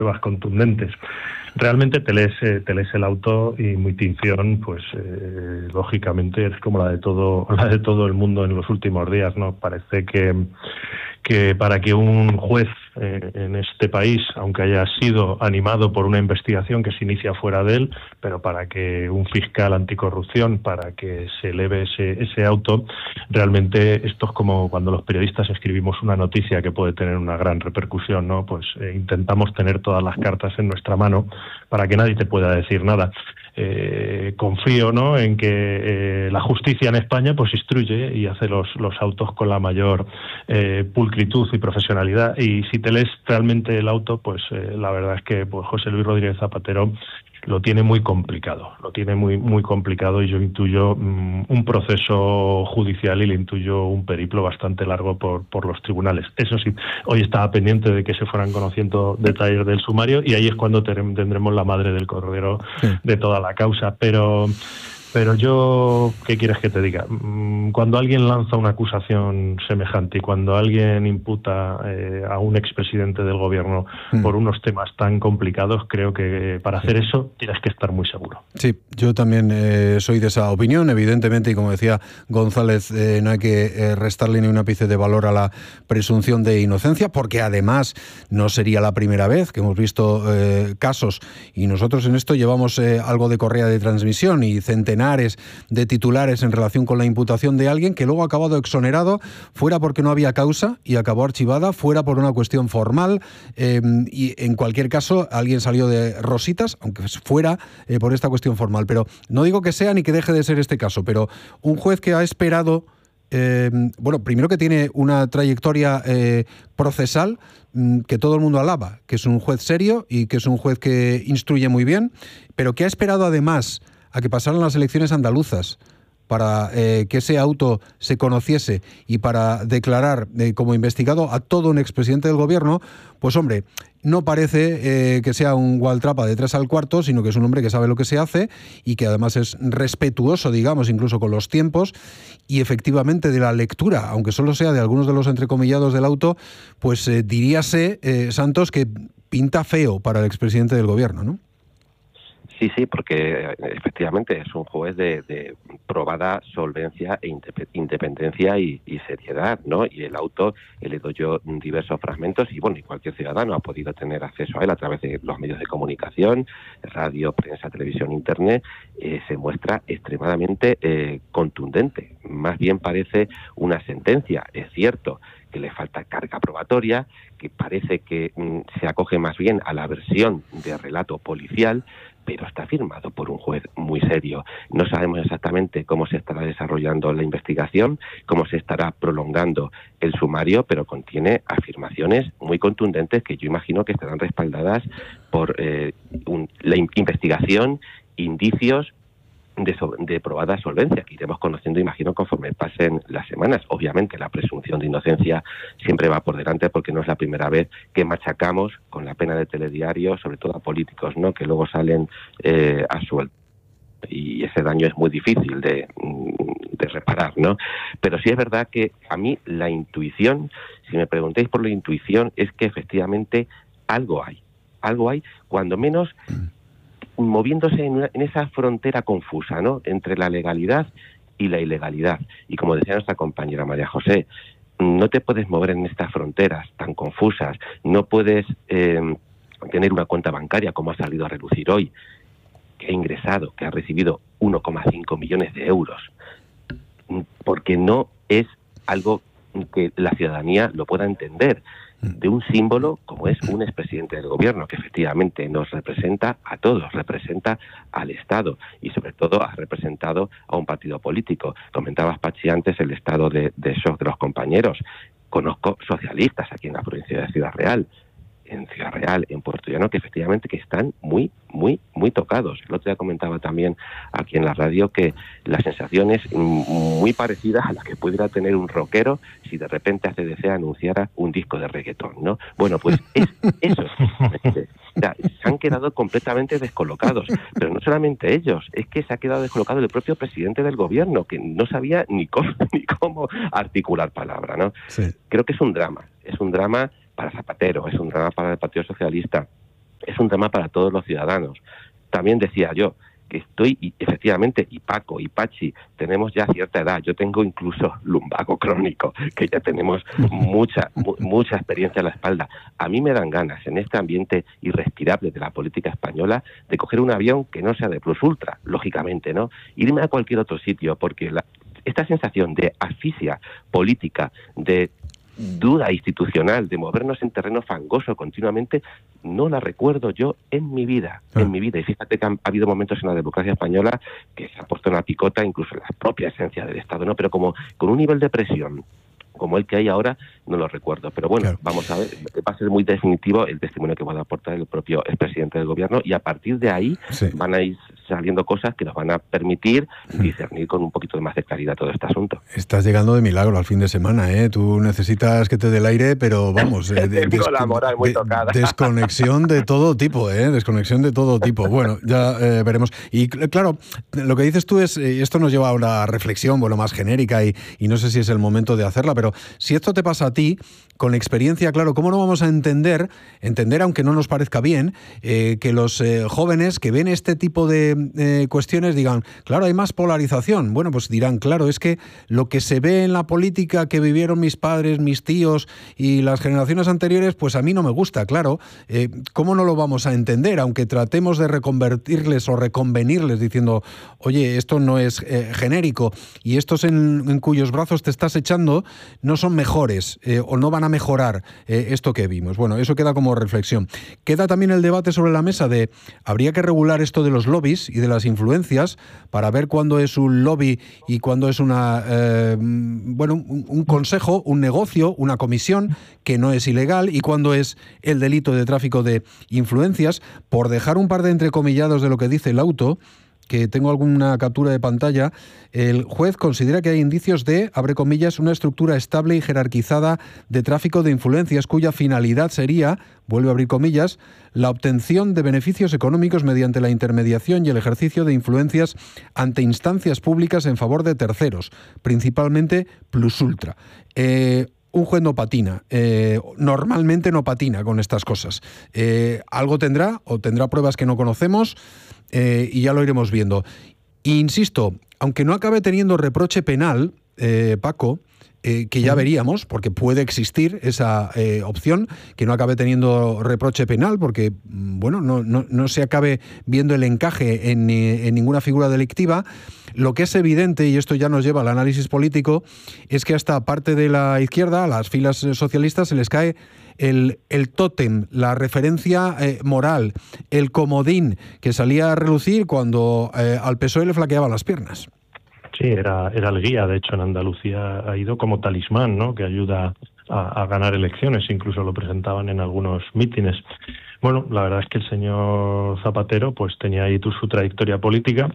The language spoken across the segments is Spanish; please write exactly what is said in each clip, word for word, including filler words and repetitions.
pruebas contundentes. Realmente te lees, eh, te lees el auto y mi tinción, pues eh, lógicamente es como la de todo, la de todo el mundo en los últimos días, ¿no? Parece que que para que un juez eh, en este país, aunque haya sido animado por una investigación que se inicia fuera de él, pero para que un fiscal anticorrupción, para que se eleve ese, ese auto, realmente esto es como cuando los periodistas escribimos una noticia que puede tener una gran repercusión, ¿no? Pues eh, intentamos tener todas las cartas en nuestra mano para que nadie te pueda decir nada. Eh, confío, ¿no?, en que eh, la justicia en España pues instruye y hace los, los autos con la mayor eh, pulcritud y profesionalidad, y si te lees realmente el auto, pues eh, la verdad es que pues, José Luis Rodríguez Zapatero lo tiene muy complicado, lo tiene muy muy complicado y yo intuyo mmm, un proceso judicial y le intuyo un periplo bastante largo por, por los tribunales. Eso sí, hoy estaba pendiente de que se fueran conociendo detalles del sumario y ahí es cuando tendremos la madre del cordero sí. de toda la causa, pero... Pero yo, ¿qué quieres que te diga? Cuando alguien lanza una acusación semejante y cuando alguien imputa eh, a un expresidente del gobierno mm. por unos temas tan complicados, creo que para hacer eso tienes que estar muy seguro. Sí, yo también eh, soy de esa opinión, evidentemente, y como decía González, eh, no hay que eh, restarle ni un ápice de valor a la presunción de inocencia, porque además no sería la primera vez que hemos visto eh, casos, y nosotros en esto llevamos eh, algo de correa de transmisión y centenares de titulares en relación con la imputación de alguien que luego ha acabado exonerado, fuera porque no había causa y acabó archivada, fuera por una cuestión formal, eh, y en cualquier caso alguien salió de rositas, aunque fuera eh, por esta cuestión formal. Pero no digo que sea ni que deje de ser este caso, pero un juez que ha esperado, eh, bueno, primero que tiene una trayectoria eh, procesal mm, que todo el mundo alaba, que es un juez serio y que es un juez que instruye muy bien, pero que ha esperado además a que pasaran las elecciones andaluzas para eh, que ese auto se conociese y para declarar eh, como investigado a todo un expresidente del gobierno, pues hombre, no parece eh, que sea un gualtrapa de tres al cuarto, sino que es un hombre que sabe lo que se hace y que además es respetuoso, digamos, incluso con los tiempos y efectivamente de la lectura, aunque solo sea de algunos de los entrecomillados del auto, pues eh, diríase, eh, Santos, que pinta feo para el expresidente del gobierno, ¿no? Sí, sí, porque efectivamente es un juez de, de probada solvencia e independencia y, y seriedad, ¿no? Y el auto he leído yo diversos fragmentos y, bueno, y cualquier ciudadano ha podido tener acceso a él a través de los medios de comunicación, radio, prensa, televisión, internet, eh, se muestra extremadamente eh, contundente. Más bien parece una sentencia, es cierto que le falta carga probatoria, que parece que mm, se acoge más bien a la versión de relato policial, pero está firmado por un juez muy serio. No sabemos exactamente cómo se estará desarrollando la investigación, cómo se estará prolongando el sumario, pero contiene afirmaciones muy contundentes que yo imagino que estarán respaldadas por eh, un, la investigación, indicios de, so, de probada solvencia, que iremos conociendo, imagino, conforme pasen las semanas. Obviamente la presunción de inocencia siempre va por delante porque no es la primera vez que machacamos con la pena de telediario, sobre todo a políticos, ¿no?, que luego salen eh, a sueldo. Y ese daño es muy difícil de, de reparar, ¿no? Pero sí es verdad que a mí la intuición, si me preguntáis por la intuición, es que efectivamente algo hay. Algo hay, cuando menos moviéndose en, una, en esa frontera confusa, ¿no?, entre la legalidad y la ilegalidad. Y como decía nuestra compañera María José, no te puedes mover en estas fronteras tan confusas, no puedes eh, tener una cuenta bancaria como ha salido a relucir hoy, que ha ingresado, que ha recibido uno coma cinco millones de euros, porque no es algo que la ciudadanía lo pueda entender, de un símbolo como es un expresidente del gobierno, que efectivamente nos representa a todos, representa al Estado y sobre todo ha representado a un partido político. Comentabas, Pachi, antes el estado de, de shock de los compañeros. Conozco socialistas aquí en la provincia de Ciudad Real, en Ciudad Real, en Puerto Llano, que efectivamente que están muy, muy, muy tocados. El otro día comentaba también aquí en la radio que la sensación es muy parecida a la que pudiera tener un rockero si de repente A C D C anunciara un disco de reggaetón, ¿no? Bueno, pues es eso. O sea, se han quedado completamente descolocados, pero no solamente ellos, es que se ha quedado descolocado el propio presidente del gobierno, que no sabía ni cómo, ni cómo articular palabra, ¿no? Sí. Creo que es un drama, es un drama para Zapatero, es un drama para el Partido Socialista, es un tema para todos los ciudadanos. También decía yo que estoy, y efectivamente, y Paco y Pachi, tenemos ya cierta edad. Yo tengo incluso lumbago crónico, que ya tenemos mucha mu mucha experiencia en la espalda. A mí me dan ganas, en este ambiente irrespirable de la política española, de coger un avión que no sea de plus ultra, lógicamente, ¿no? Irme a cualquier otro sitio, porque la, esta sensación de asfixia política, de duda institucional, de movernos en terreno fangoso continuamente, no la recuerdo yo en mi vida, ah. en mi vida. Y fíjate que han, ha habido momentos en la democracia española que se ha puesto en la picota, incluso en la propia esencia del Estado, ¿no? Pero como con un nivel de presión como el que hay ahora, no lo recuerdo. Pero bueno, claro, vamos a ver, va a ser muy definitivo el testimonio que va a aportar el propio expresidente del gobierno, y a partir de ahí sí. van a ir saliendo cosas que nos van a permitir discernir con un poquito más de claridad todo este asunto. Estás llegando de milagro al fin de semana, ¿eh? Tú necesitas que te dé el aire, pero vamos, eh, de, des la moral muy de, tocada. Desconexión de todo tipo, ¿eh? Desconexión de todo tipo. Bueno, ya eh, veremos. Y claro, lo que dices tú es, y esto nos lleva a una reflexión, bueno, más genérica, y, y no sé si es el momento de hacerla, pero si esto te pasa a ti, con experiencia, claro, ¿cómo no vamos a entender, entender aunque no nos parezca bien, eh, que los eh, jóvenes que ven este tipo de eh, cuestiones digan, claro, hay más polarización? Bueno, pues dirán, claro, es que lo que se ve en la política que vivieron mis padres, mis tíos y las generaciones anteriores, pues a mí no me gusta, claro. Eh, ¿Cómo no lo vamos a entender? Aunque tratemos de reconvertirles o reconvenirles diciendo, oye, esto no es eh, genérico, y estos en, en cuyos brazos te estás echando no son mejores eh, o no van a mejorar eh, esto que vimos. Bueno, eso queda como reflexión. Queda también el debate sobre la mesa de, habría que regular esto de los lobbies y de las influencias para ver cuándo es un lobby y cuándo es una eh, bueno, un, un consejo, un negocio, una comisión que no es ilegal, y cuándo es el delito de tráfico de influencias. Por dejar un par de entrecomillados de lo que dice el auto, que tengo alguna captura de pantalla, el juez considera que hay indicios de, abre comillas, una estructura estable y jerarquizada de tráfico de influencias cuya finalidad sería, vuelve a abrir comillas, la obtención de beneficios económicos mediante la intermediación y el ejercicio de influencias ante instancias públicas en favor de terceros, principalmente plus ultra. Eh, Un juez no patina, eh, normalmente no patina con estas cosas. Eh, algo tendrá, o tendrá pruebas que no conocemos, eh, y ya lo iremos viendo. E insisto, aunque no acabe teniendo reproche penal, eh, Paco, eh, que ya veríamos, porque puede existir esa eh, opción, que no acabe teniendo reproche penal, porque bueno, no, no, no se acabe viendo el encaje en, en ninguna figura delictiva. Lo que es evidente, y esto ya nos lleva al análisis político, es que hasta parte de la izquierda, a las filas socialistas, se les cae el, el tótem, la referencia eh, moral, el comodín que salía a relucir cuando eh, al P S O E le flaqueaban las piernas. Sí, era, era el guía. De hecho, en Andalucía ha ido como talismán, ¿no?, que ayuda a, a ganar elecciones. Incluso lo presentaban en algunos mítines. Bueno, la verdad es que el señor Zapatero pues tenía ahí tu, su trayectoria política,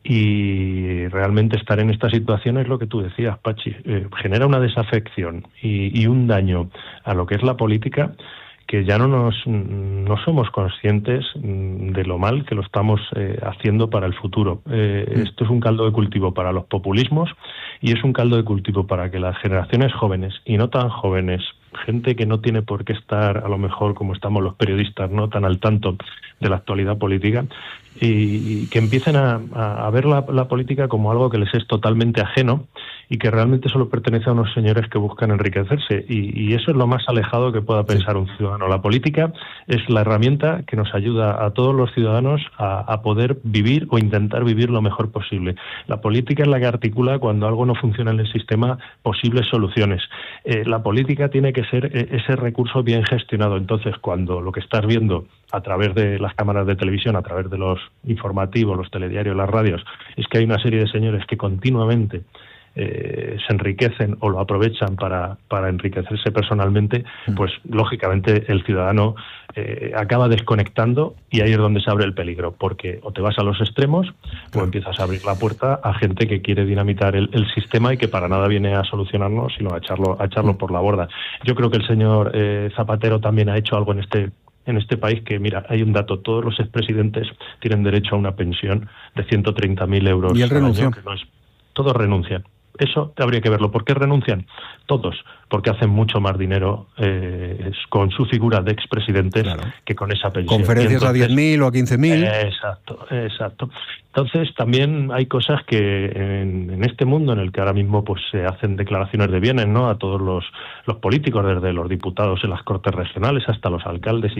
y realmente estar en esta situación es lo que tú decías, Pachi, eh, genera una desafección y, y un daño a lo que es la política, que ya no nos no somos conscientes de lo mal que lo estamos eh, haciendo para el futuro. Eh, esto es un caldo de cultivo para los populismos, y es un caldo de cultivo para que las generaciones jóvenes y no tan jóvenes, gente que no tiene por qué estar a lo mejor como estamos los periodistas, no tan al tanto de la actualidad política, y, y que empiecen a, a, a ver la, la política como algo que les es totalmente ajeno y que realmente solo pertenece a unos señores que buscan enriquecerse, y, y eso es lo más alejado que pueda pensar un ciudadano. La política es la herramienta que nos ayuda a todos los ciudadanos a, a poder vivir o intentar vivir lo mejor posible. La política es la que articula, cuando algo no funciona en el sistema, posibles soluciones. Eh, la política tiene que ser eh, ese recurso bien gestionado. Entonces, cuando lo que estás viendo a través de las cámaras de televisión, a través de los informativos, los telediarios, las radios, es que hay una serie de señores que continuamente eh, se enriquecen o lo aprovechan para, para enriquecerse personalmente, pues lógicamente el ciudadano eh, acaba desconectando, y ahí es donde se abre el peligro, porque o te vas a los extremos o empiezas a abrir la puerta a gente que quiere dinamitar el, el sistema y que para nada viene a solucionarlo, sino a echarlo, a echarlo por la borda. Yo creo que el señor eh, Zapatero también ha hecho algo en este en este país, que mira, hay un dato: todos los expresidentes tienen derecho a una pensión de ciento treinta mil euros. ¿Y él renunció? Año, que no es, todos renuncian. Eso habría que verlo. ¿Por qué renuncian? Todos. Porque hacen mucho más dinero eh, con su figura de expresidentes claro. que con esa pensión. Conferencias entonces, a diez mil o a quince mil. Eh, exacto, exacto. Entonces también hay cosas que en, en este mundo en el que ahora mismo pues se hacen declaraciones de bienes, ¿no? A todos los, los políticos, desde los diputados en las Cortes regionales hasta los alcaldes y